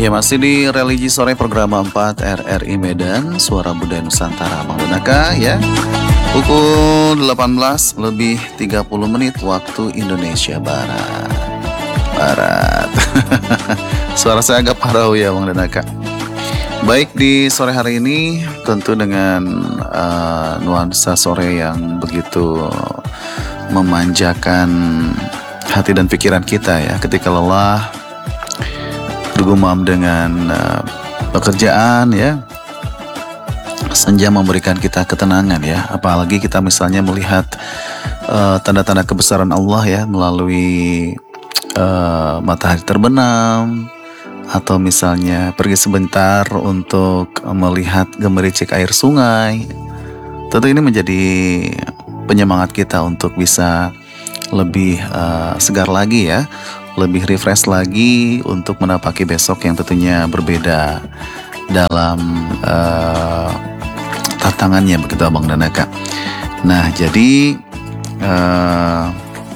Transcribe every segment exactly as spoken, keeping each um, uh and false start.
Ya, masih di Religi Sore program empat R R I Medan, Suara Budaya Nusantara menggunakan ya. Pukul delapan belas lebih tiga puluh menit waktu Indonesia Barat. Barat. Suara saya agak parau ya Bang Danaka. Baik, di sore hari ini tentu dengan uh, nuansa sore yang begitu memanjakan hati dan pikiran kita ya, ketika lelah bergumam dengan uh, pekerjaan ya. Senja memberikan kita ketenangan ya, apalagi kita misalnya melihat uh, tanda-tanda kebesaran Allah ya melalui uh, matahari terbenam, atau misalnya pergi sebentar untuk melihat gemericik air sungai. Tentu ini menjadi penyemangat kita untuk bisa lebih uh, segar lagi ya, lebih refresh lagi untuk menapaki besok yang tentunya berbeda dalam uh, tantangannya, begitu Abang Danaka. Nah, jadi uh,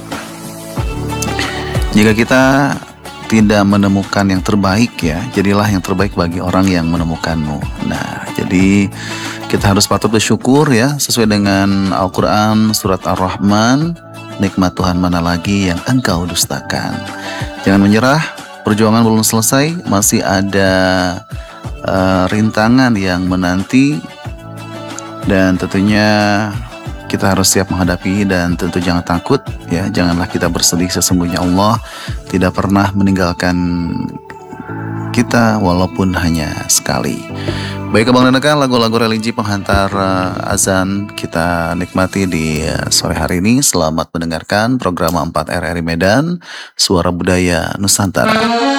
jika kita tidak menemukan yang terbaik ya, jadilah yang terbaik bagi orang yang menemukanmu. Nah, jadi kita harus patut bersyukur ya, sesuai dengan Al-Quran surat Ar-Rahman, nikmat Tuhan mana lagi yang engkau dustakan. Jangan menyerah, perjuangan belum selesai, masih ada uh, rintangan yang menanti, dan tentunya kita harus siap menghadapi, dan tentu jangan takut ya, janganlah kita bersedih, sesungguhnya Allah tidak pernah meninggalkan kita walaupun hanya sekali. Baik Abang Danaka, lagu-lagu religi penghantar uh, azan kita nikmati di uh, sore hari ini. Selamat mendengarkan program empat R R I Medan, Suara Budaya Nusantara.